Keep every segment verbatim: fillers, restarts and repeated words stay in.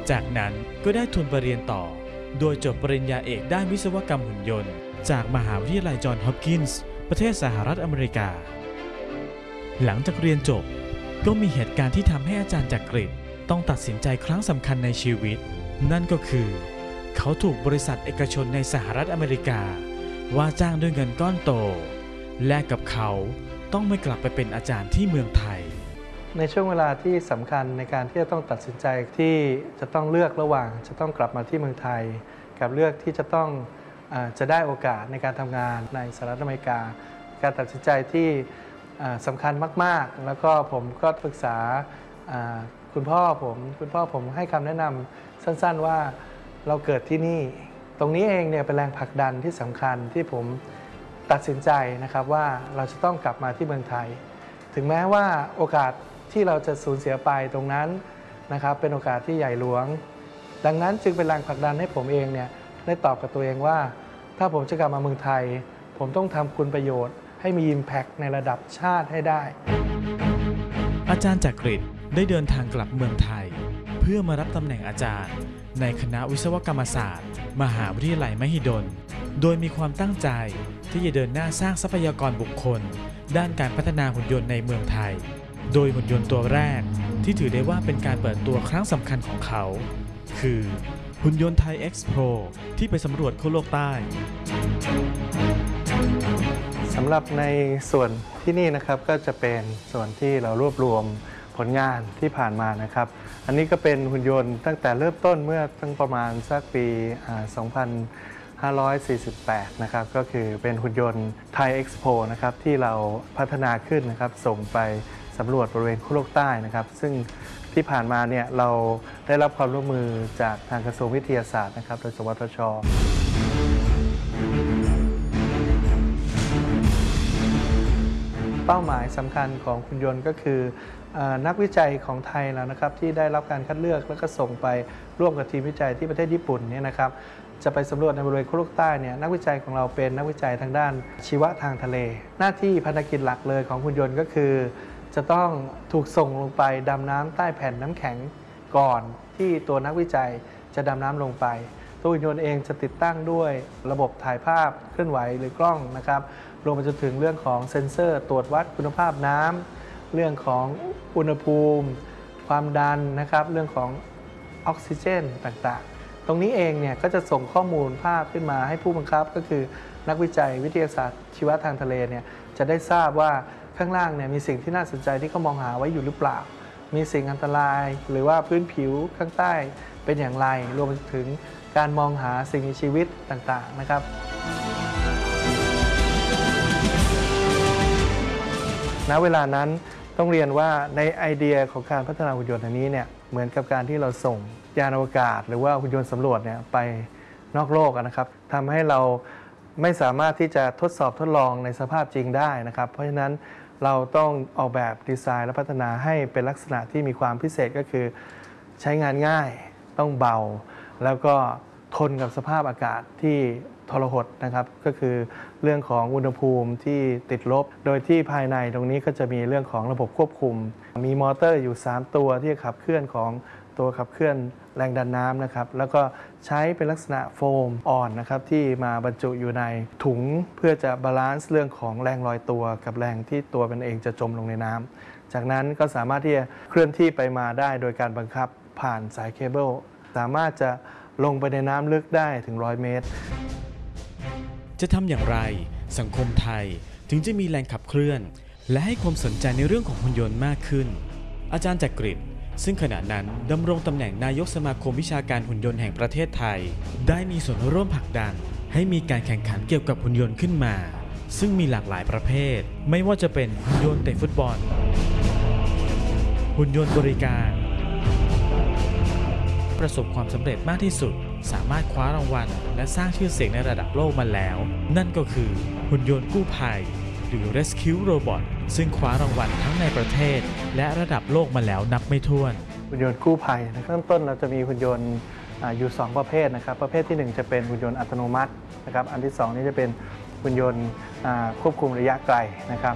จากนั้นก็ได้ทุนไปเรียนต่อโดยจบปริญญาเอกด้านวิศวกรรมหุ่นยนต์จากมหาวิทยาลัยจอห์นส์ฮอปกินส์ประเทศสหรัฐอเมริกาหลังจากเรียนจบก็มีเหตุการณ์ที่ทำให้อาจารย์จักริดต้องตัดสินใจครั้งสำคัญในชีวิตนั่นก็คือเขาถูกบริษัทเอกชนในสหรัฐอเมริกาว่าจ้างด้วยเงินก้อนโตแลกกับเขาต้องไม่กลับไปเป็นอาจารย์ที่เมืองไทยในช่วงเวลาที่สำคัญในการที่จะต้องตัดสินใจที่จะต้องเลือกระหว่างจะต้องกลับมาที่เมืองไทยกับเลือกที่จะต้องจะได้โอกาสในการทำงานในสหรัฐอเมริกาการตัดสินใจที่สำคัญมากๆแล้วก็ผมก็ปรึกษาคุณพ่อผมคุณพ่อผมให้คำแนะนำสั้นๆว่าเราเกิดที่นี่ตรงนี้เองเนี่ยเป็นแรงผลักดันที่สำคัญที่ผมตัดสินใจนะครับว่าเราจะต้องกลับมาที่เมืองไทยถึงแม้ว่าโอกาสที่เราจะสูญเสียไปตรงนั้นนะครับเป็นโอกาสที่ใหญ่หลวงดังนั้นจึงเป็นแรงผลักดันให้ผมเองเนี่ยได้ตอบกับตัวเองว่าถ้าผมจะกลับมาเมืองไทยผมต้องทำคุณประโยชน์ให้มี Impact ในระดับชาติให้ได้อาจารย์จักริดได้เดินทางกลับเมืองไทยเพื่อมารับตำแหน่งอาจารย์ในคณะวิศวกรรมศาสตร์มหาวิทยาลัยมหิดลโดยมีความตั้งใจที่จะเดินหน้าสร้างทรัพยากรบุคคลด้านการพัฒนาหุ่นยนต์ในเมืองไทยโดยหุ่นยนต์ตัวแรกที่ถือได้ว่าเป็นการเปิดตัวครั้งสำคัญของเขาคือหุ่นยนต์ไทย X Pro ที่ไปสำรวจขั้วโลกใต้สำหรับในส่วนที่นี่นะครับก็จะเป็นส่วนที่เรารวบรวมผลงานที่ผ่านมานะครับอันนี้ก็เป็นหุ่นยนต์ตั้งแต่เริ่มต้นเมื่อตั้งประมาณสักปีสองพันห้าร้อยสี่สิบแปดนะครับก็คือเป็นหุ่นยนต์ Thai X Pro นะครับที่เราพัฒนาขึ้นนะครับส่งไปสำรวจบริเวณขั้วโลกใต้นะครับซึ่งที่ผ่านมาเนี่ยเราได้รับความร่วมมือจากทางกระทรวงวิทยาศาสตร์นะครับโดยสวทช.เป้าหมายสำคัญของหุ่นยนต์ก็คือนักวิจัยของไทยแล้วนะครับที่ได้รับการคัดเลือกแล้วก็ส่งไปร่วมกับทีมวิจัยที่ประเทศญี่ปุ่นเนี่ยนะครับจะไปสำรวจในบริเวณขั้วโลกใต้เนี่ยนักวิจัยของเราเป็นนักวิจัยทางด้านชีวะทางทะเลหน้าที่ภารกิจหลักเลยของหุ่นยนต์ก็คือจะต้องถูกส่งลงไปดำน้ำใต้แผ่นน้ำแข็งก่อนที่ตัวนักวิจัยจะดำน้ำลงไปตัวหุ่นยนต์เองจะติดตั้งด้วยระบบถ่ายภาพเคลื่อนไหวหรือกล้องนะครับรวมไปจนถึงเรื่องของเซ็นเซอร์ตรวจวัดคุณภาพน้ำเรื่องของอุณหภูมิความดันนะครับเรื่องของออกซิเจนต่างๆตรงนี้เองเนี่ยก็จะส่งข้อมูลภาพขึ้นมาให้ผู้บังคับก็คือนักวิจัยวิทยาศาสตร์ชีวะทางทะเลเนี่ยจะได้ทราบว่าข้างล่างเนี่ยมีสิ่งที่น่าสนใจที่เขามองหาไว้อยู่หรือเปล่ามีสิ่งอันตรายหรือว่าพื้นผิวข้างใต้เป็นอย่างไรรวมไปถึงการมองหาสิ่งมีชีวิตต่างๆนะครับณเวลานั้นต้องเรียนว่าในไอเดียของการพัฒนาหุ่นยนต์อันนี้เนี่ยเหมือนกับการที่เราส่งยานอวกาศหรือว่าหุ่นยนต์สำรวจเนี่ยไปนอกโลกนะครับทำให้เราไม่สามารถที่จะทดสอบทดลองในสภาพจริงได้นะครับเพราะฉะนั้นเราต้องออกแบบดีไซน์และพัฒนาให้เป็นลักษณะที่มีความพิเศษก็คือใช้งานง่ายต้องเบาแล้วก็ทนกับสภาพอากาศที่ทรหดนะครับก็คือเรื่องของอุณหภูมิที่ติดลบโดยที่ภายในตรงนี้ก็จะมีเรื่องของระบบควบคุมมีมอเตอร์อยู่สามตัวที่ขับเคลื่อนของตัวขับเคลื่อนแรงดันน้ำนะครับแล้วก็ใช้เป็นลักษณะโฟมอ่อนนะครับที่มาบรรจุอยู่ในถุงเพื่อจะบาลานซ์เรื่องของแรงลอยตัวกับแรงที่ตัวมันเองจะจมลงในน้ำจากนั้นก็สามารถที่จะเคลื่อนที่ไปมาได้โดยการบังคับผ่านสายเคเบิลสามารถจะลงไปในน้ำลึกได้ถึงร้อยเมตรจะทำอย่างไรสังคมไทยถึงจะมีแรงขับเคลื่อนและให้ความสนใจในเรื่องของหุ่นยนต์มากขึ้นอาจารย์จักริดซึ่งขณะนั้นดำรงตำแหน่งนายกสมาคมวิชาการหุ่นยนต์แห่งประเทศไทยได้มีส่วนร่วมผลักดันให้มีการแข่งขันเกี่ยวกับหุ่นยนต์ขึ้นมาซึ่งมีหลากหลายประเภทไม่ว่าจะเป็นหุ่นยนต์เตะฟุตบอลหุ่นยนต์บริการประสบความสำเร็จมากที่สุดสามารถคว้ารางวัลและสร้างชื่อเสียงในระดับโลกมาแล้วนั่นก็คือหุ่นยนต์กู้ภัยหรือ Rescue Robot ซึ่งคว้ารางวัลทั้งในประเทศและระดับโลกมาแล้วนับไม่ถ้วนหุ่นยนต์กู้ภัยเริ่มต้นเราจะมีหุ่นยนต์อยู่สองประเภทนะครับประเภทที่หนึ่งจะเป็นหุ่นยนต์อัตโนมัตินะครับอันที่สองนี้จะเป็นหุ่นยนต์ควบคุมระยะไกลนะครับ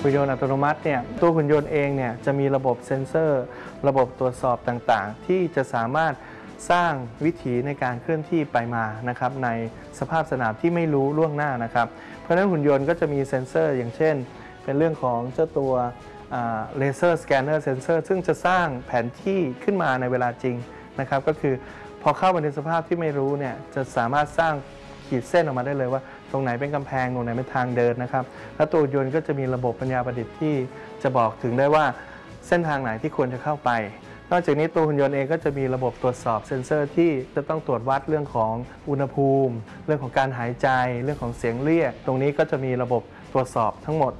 หุ่นยนต์อัตโนมัติเนี่ยตัวหุ่นยนต์เองเนี่ยจะมีระบบเซ็นเซอร์ระบบตรวจสอบต่างๆที่จะสามารถสร้างวิถีในการเคลื่อนที่ไปมานะครับในสภาพสนามที่ไม่รู้ล่วงหน้านะครับเพราะฉะนั้นหุ่นยนต์ก็จะมีเซ็นเซอร์อย่างเช่นเป็นเรื่องของเจ้าตัวเลเซอร์สแกนเนอร์เซนเซอร์ซึ่งจะสร้างแผนที่ขึ้นมาในเวลาจริงนะครับก็คือพอเข้าไปในสภาพที่ไม่รู้เนี่ยจะสามารถสร้างขีดเส้นออกมาได้เลยว่าตรงไหนเป็นกำแพงตรงไหนเป็นทางเดินนะครับแล้วตัวหุ่นยนต์ก็จะมีระบบปัญญาประดิษฐ์ที่จะบอกถึงได้ว่าเส้นทางไหนที่ควรจะเข้าไปนอกจากนี้ตัวหุ่นยนต์เองก็จะมีระบบตรวจสอบเซ็นเซอร์ที่จะต้องตรวจวัดเรื่องของอุณหภูมิเรื่องของการหายใจเรื่องของเสียงเรียกตรงนี้ก็จะมีระบบตรวจสอบทั้งหมด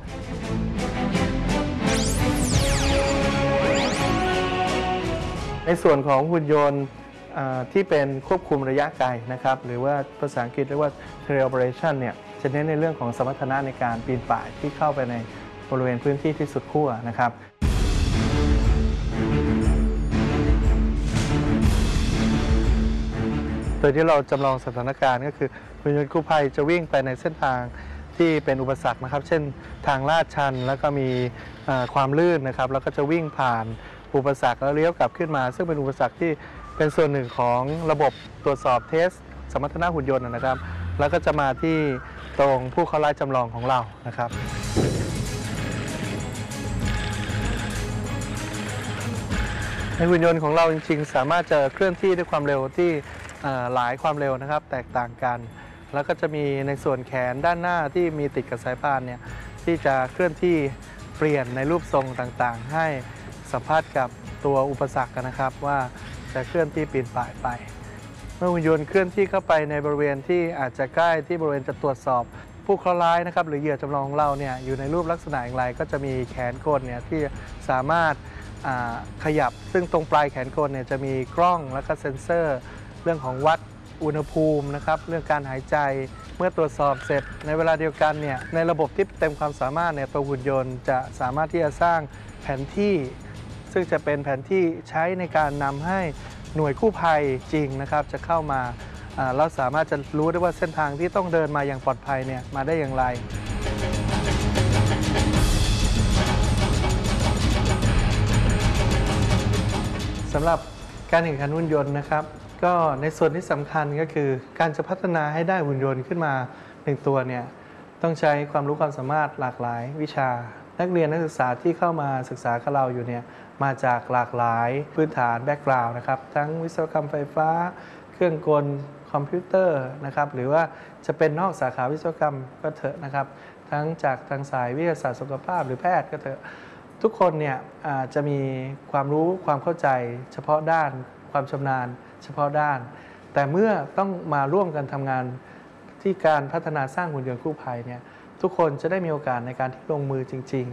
ในส่วนของหุ่นยนต์ที่เป็นควบคุมระยะไกลนะครับหรือว่าภาษาอังกฤษเรียกว่า teleoperation เนี่ยจะเน้นในเรื่องของสมรรถนะในการปีนป่ายที่เข้าไปในบริเวณพื้นที่ที่สุดขั้วนะครับโดยที่เราจำลองสถานการณ์ก็คือหุ่นยนต์กู้ภัยจะวิ่งไปในเส้นทางที่เป็นอุปสรรคนะครับเช่นทางลาดชันแล้วก็มีความลื่นนะครับแล้วก็จะวิ่งผ่านอุปสรรคแล้วเลี้ยวกลับขึ้นมาซึ่งเป็นอุปสรรคที่เป็นส่วนหนึ่งของระบบตรวจสอบเทสสมรรถนะหุ่นยนต์นะครับแล้วก็จะมาที่ตรงผู้เข้าไล่จำลองของเรานะครับในหุ่นยนต์ของเราจริงๆสามารถจะเคลื่อนที่ด้วยความเร็วที่หลายความเร็วนะครับแตกต่างกันแล้วก็จะมีในส่วนแขนด้านหน้าที่มีติดกับสายพานเนี่ยที่จะเคลื่อนที่เปลี่ยนในรูปทรงต่างๆให้สัมผัสกับตัวอุปสรรคนะครับว่าจะเคลื่อนที่ปีนป่ายไปเมื่อหุ่นยนต์เคลื่อนที่เข้าไปในบริเวณที่อาจจะใกล้ที่บริเวณจะตรวจสอบผู้เคราะห์ร้ายนะครับหรือเหยื่อจำลองของเราเนี่ยอยู่ในรูปลักษณะอย่างไรก็จะมีแขนกลเนี่ยที่สามารถขยับซึ่งตรงปลายแขนกลเนี่ยจะมีกล้องและก็เซ็นเซอร์เรื่องของวัดอุณหภูมินะครับเรื่องการหายใจเมื่อตรวจสอบเสร็จในเวลาเดียวกันเนี่ยในระบบที่เต็มความสามารถเนี่ยตัวหุ่นยนต์จะสามารถที่จะสร้างแผนที่ซึ่งจะเป็นแผนที่ใช้ในการนำให้หน่วยกู้ภัยจริงนะครับจะเข้ามาเราสามารถจะรู้ได้ว่าเส้นทางที่ต้องเดินมาอย่างปลอดภัยเนี่ยมาได้อย่างไรสำหรับการแข่งขันหุ่นยนต์นะครับก็ในส่วนที่สำคัญก็คือการจะพัฒนาให้ได้หุ่นยนต์ขึ้นมาหนึ่งตัวเนี่ยต้องใช้ความรู้ความสามารถหลากหลายวิชานักเรียนนักศึกษาที่เข้ามาศึกษากับเราอยู่เนี่ยมาจากหลากหลายพื้นฐานแบ็กกราวด์นะครับทั้งวิศวกรรมไฟฟ้าเครื่องกลคอมพิวเตอร์นะครับหรือว่าจะเป็นนอกสาขาวิศวกรรมก็เถอะนะครับทั้งจากทางสายวิทยาศาสตร์สุขภาพหรือแพทย์ก็เถอะทุกคนเนี่ยจะมีความรู้ความเข้าใจเฉพาะด้านความชำนาญเฉพาะด้านแต่เมื่อต้องมาร่วมกันทำงานที่การพัฒนาสร้างหุ่นยนต์กู้ภัยเนี่ยทุกคนจะได้มีโอกาสในการที่ลงมือจริง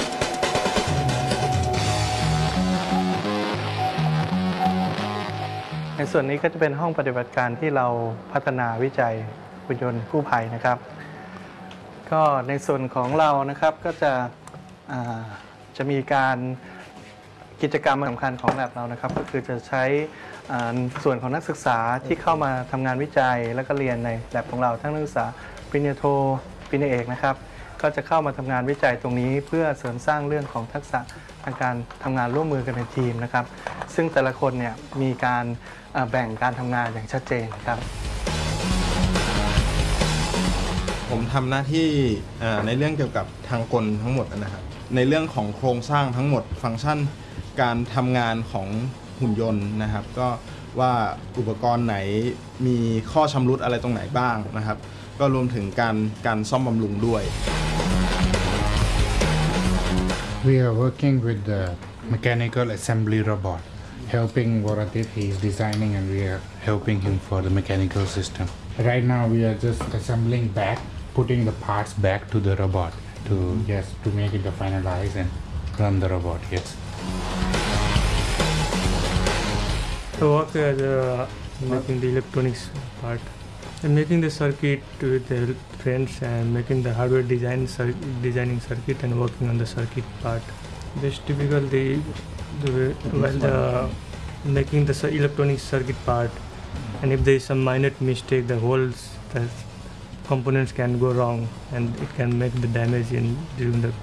ๆในส่วนนี้ก็จะเป็นห้องปฏิบัติการที่เราพัฒนาวิจัยหุ่นยนต์กู้ภัยนะครับก็ในส่วนของเรานะครับก็จะจะมีการกิจกรรมสำคัญของแลบเรานะครับก็คือจะใช้ส่วนของนักศึกษาที่เข้ามาทำงานวิจัยและก็เรียนในแลบของเราทั้งนักศึกษาปริญญาโทปริญญาเอกนะครับก็จะเข้ามาทำงานวิจัยตรงนี้เพื่อเสริมสร้างเรื่องของทักษะทางการทำงานร่วมมือกันในทีมนะครับซึ่งแต่ละคนเนี่ยมีการแบ่งการทำงานอย่างชัดเจนครับผมทำหน้าที่ในเรื่องเกี่ยวกับทางกลทั้งหมดนะครับในเรื่องของโครงสร้างทั้งหมดฟังก์ชันการทำงานของหุ่นยนต์นะครับก็ว่าอุปกรณ์ไหนมีข้อชำรุดอะไรตรงไหนบ้างนะครับก็รวมถึงการการซ่อมบำรุงด้วย We are working with the mechanical assembly robot helping Voratit. He is designing and we are helping him for the mechanical system. Right now we are just assembling back, putting the parts back to the robot to yes to make it the finalize and run the robot. Yes. I work as uh, making the electronics part and making the circuit with the friends and making the hardware design, cir designing circuit and working on the circuit part. This typical the, the while the making the electronic circuit part, and if there is some minor mistake, the whole the components can go wrong and it can make the damage in during the